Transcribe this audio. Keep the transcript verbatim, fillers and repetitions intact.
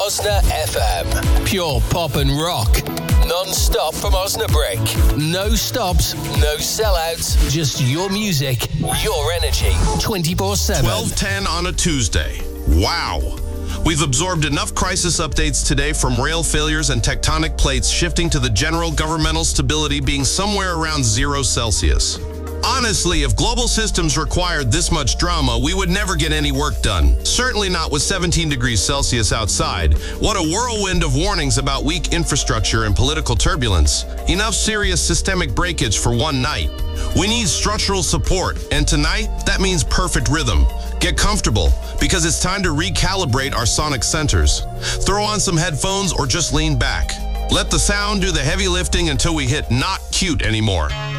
Osna F M. Pure pop and rock. Non-stop from Osnabrück. No stops, no sellouts. Just your music, your energy. twenty-four seven. twelve ten on a Tuesday. Wow. We've absorbed enough crisis updates today from rail failures and tectonic plates shifting to the general governmental stability being somewhere around zero Celsius. Honestly, if global systems required this much drama, we would never get any work done. Certainly not with seventeen degrees Celsius outside. What a whirlwind of warnings about weak infrastructure and political turbulence. Enough serious systemic breakage for one night. We need structural support, and tonight, that means perfect rhythm. Get comfortable, because it's time to recalibrate our sonic centers. Throw on some headphones or just lean back. Let the sound do the heavy lifting until we hit not cute anymore.